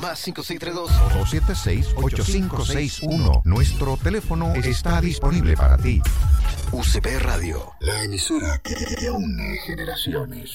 Más 5632 276-8561. Nuestro teléfono está disponible para ti. UCP Radio. La emisora que une generaciones.